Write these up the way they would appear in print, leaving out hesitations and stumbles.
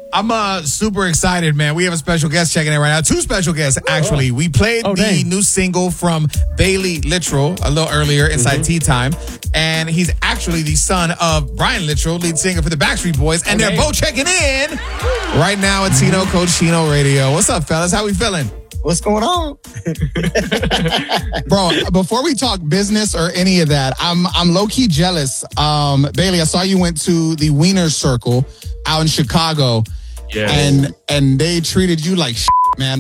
I'm super excited, man. We have a special guest checking in right now. Two special guests, actually. We played the new single from Bailey Littrell a little earlier inside Tea Time. And he's actually the son of Brian Littrell, lead singer for the Backstreet Boys. And they're both checking in right now at Tino Cochino Radio. What's up, fellas? How we feeling? What's going on? Bro, before we talk business or any of that, I'm low-key jealous. Bailey, I saw you went to the Wiener Circle out in Chicago. Yeah. And they treated you like shit, man.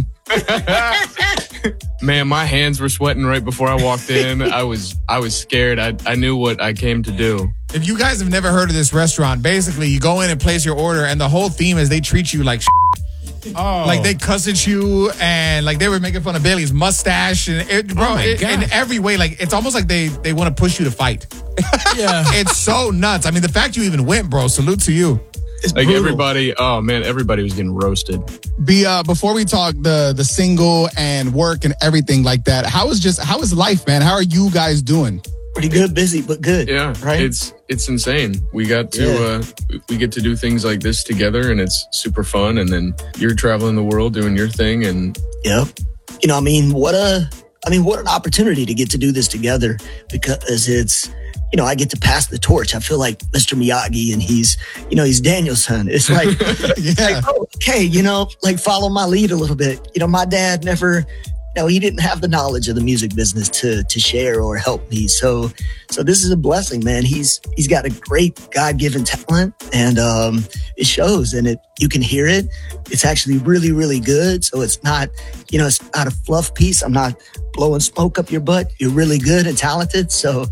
Man, my hands were sweating right before I walked in. I was scared. I knew what I came to do. If you guys have never heard of this restaurant, basically you go in and place your order and the whole theme is they treat you like shit. Oh. Like they cuss at you and like they were making fun of Bailey's mustache and in every way, like it's almost like they want to push you to fight. Yeah. It's so nuts. I mean, the fact you even went, bro, salute to you. It's Like brutal. everybody was getting roasted. Before we talk the single and work and everything like that, how is life, man? How are you guys doing? Pretty good, busy, but good. Yeah, right? It's insane. We got to we get to do things like this together, and it's super fun. And then you're traveling the world doing your thing, and Yep. You know, what an opportunity to get to do this together, because it's, you know, I get to pass the torch. I feel like Mr. Miyagi and he's Daniel's son. It's like, like, oh, okay, you know, like follow my lead a little bit. You know, my dad never, he didn't have the knowledge of the music business to share or help me. So this is a blessing, man. He's got a great God-given talent, and it shows, and you can hear it. It's actually really, really good. So it's not, it's not a fluff piece. I'm not blowing smoke up your butt. You're really good and talented. So